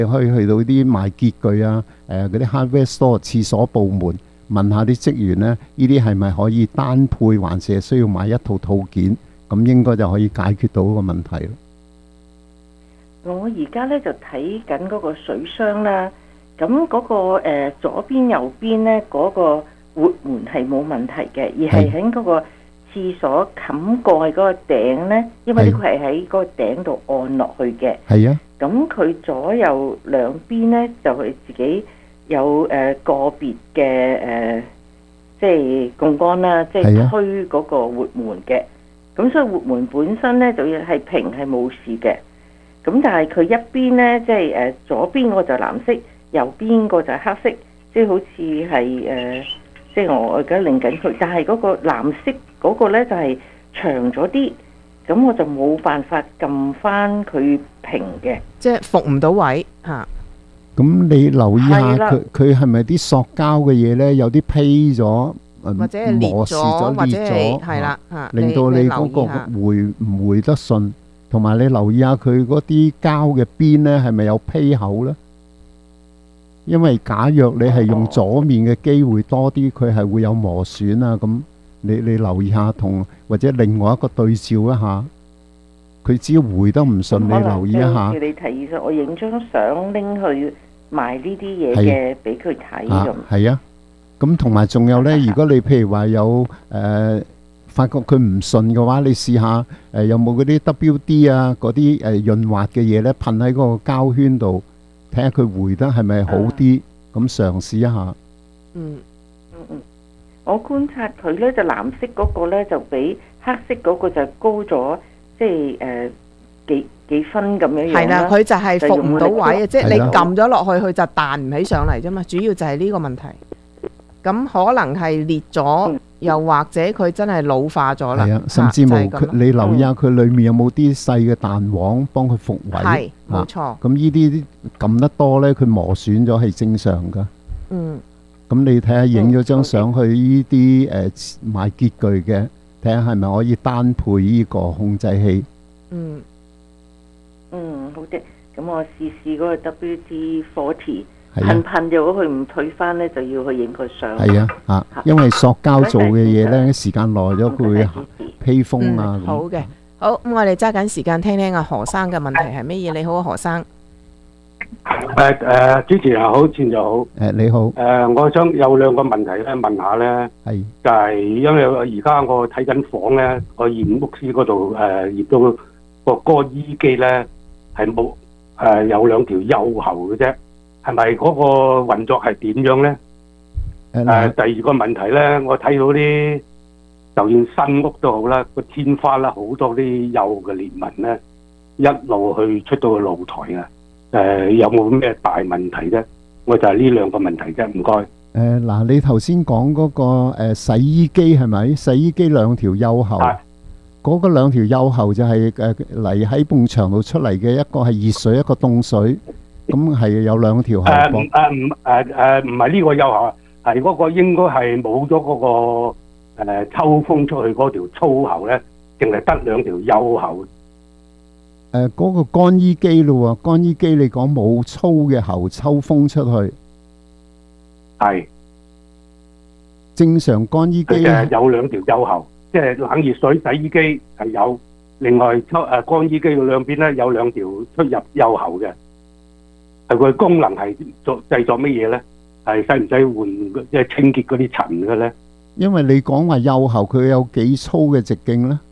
你可以去到啲賣潔具啊，嗰啲 hardware store 廁所部門問下啲職員呢，呢啲係咪可以單配，還是係需要買一套套件？咁應該就可以解決到個問題咯。 我而家咧就睇緊嗰個水箱啦，咁嗰、個左邊右邊咧嗰、個活門係冇問題嘅，而係喺嗰個廁所冚蓋嗰個頂咧，因為呢個係喺嗰個頂度按落去嘅。 係啊， 咁佢左右兩邊咧就係自己有個別嘅即係槓桿啦，即係推嗰個活門嘅。咁所以活門本身咧就要係平係冇事嘅。咁但係佢一邊咧，即係左邊個就藍色，右邊個就係黑色，即係好似係即係我而家擰緊佢，但係嗰個藍色嗰個咧就係長咗啲，咁我就冇辦法撳翻佢平嘅， 即係伏唔到位嚇。 咁你留意下佢係咪啲塑膠嘅嘢咧？有啲披咗， 或者係裂咗，或者係啦嚇， 令到你嗰個回唔回得順。同埋你留意下佢嗰啲膠嘅邊咧，係咪有披口咧？因為假若你係用左面嘅機會多啲，佢係會有磨損啊。咁你留意下，或者另外一個對照一下，佢只要回得唔順，你留意一下。 你提議咗，我影張相拎去賣呢啲嘢嘅，俾佢睇咁。 係啊，咁同埋仲有咧，如果你譬如話有發覺佢唔順嘅話，你試下有冇嗰啲 WD 啊，嗰啲潤滑嘅嘢咧，噴喺嗰個膠圈度，睇下佢回得係咪好啲，咁嘗試一下。 我觀察佢咧就藍色嗰個咧就比黑色嗰個就高咗，即係幾分咁樣樣。 係啦，佢就係伏唔到位啊，即係你撳咗落去，佢就彈唔起上嚟啫嘛。主要就係呢個問題。咁可能係裂咗，又或者佢真係老化咗啦。 係啊，甚至冇你留意下佢裡面有冇啲細嘅彈簧幫佢復位。 係，冇錯。咁呢啲撳得多咧，佢磨損咗係正常噶。咁你睇下影咗張相去呢啲賣潔具嘅，睇下係咪可以單配呢個控制器。 好嘅。咁我試嗰個 WD-40。噴咗佢唔退翻咧，就要去影個相。係啊，因為塑膠做嘅嘢咧，時間耐咗佢會披風啊。 好嘅，好，咁我哋揸緊時間聽聽阿何生嘅問題係乜嘢？你好啊，何生。 主持人好，前就好。 你好。 我想有兩個問題咧問下咧。係。就係因為而家我睇緊房咧，個驗屋師嗰度驗到個乾衣機咧係冇有兩條幼喉嘅啫。係咪嗰個運作係點樣咧？第二個問題咧，我睇到啲就算新屋都好啦，個天花啦好多啲幼嘅裂紋咧，一路去出到個露台啊！有冇咩大問題啫？我就係呢兩個問題啫，唔該。 嗱，你頭先講嗰個洗衣機係咪？洗衣機兩條幼喉，嗰個兩條幼喉就係嚟喺埲牆度出嚟嘅，一個係熱水，一個凍水。咁係有兩條喉噃。 唔係呢個幼喉，係嗰個應該係冇咗嗰個抽風出去嗰條粗喉咧，淨係得兩條幼喉。 嗰個乾衣機咯喎，乾衣機你講冇粗嘅喉抽風出去。 係。 正常乾衣機有兩條幼喉，即係冷熱水洗衣機係有，另外乾衣機嘅兩邊咧有兩條出入幼喉嘅。係佢功能係製作乜嘢咧？係使唔使換即係清潔嗰啲塵嘅咧？ 因為你講話幼喉，佢有幾粗嘅直徑咧？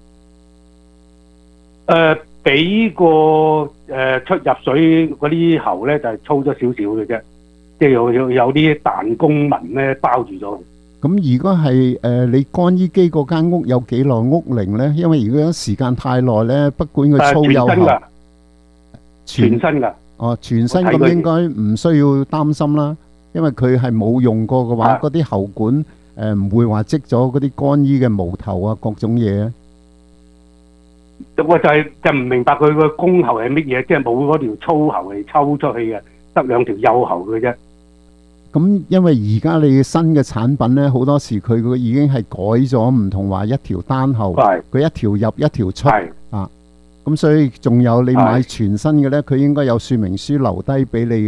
比個出入水嗰啲喉咧就係粗咗少少嘅啫，即係有啲彈弓紋咧包住咗。 咁如果係你乾衣機嗰間屋有幾耐屋齡咧？因為如果時間太耐咧，不管佢粗幼喉， 全新㗎。 全新咁應該唔需要擔心啦，因為佢係冇用過嘅話，嗰啲喉管唔會話積咗嗰啲乾衣嘅毛頭啊，各種嘢。 我就唔明白佢個公喉係乜嘢，即係冇嗰條粗喉嚟抽出去嘅，得兩條幼喉嘅啫。 咁因為而家你新嘅產品咧，好多時佢已經係改咗，唔同話一條單喉，佢一條入一條出啊。 咁所以仲有你買全新嘅呢，佢應該有說明書留低俾你